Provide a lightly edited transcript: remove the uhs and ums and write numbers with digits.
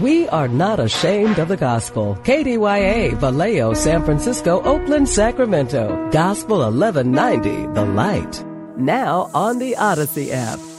We are not ashamed of the gospel. KDYA, Vallejo, San Francisco, Oakland, Sacramento. Gospel 1190, The Light. Now on the Odyssey app.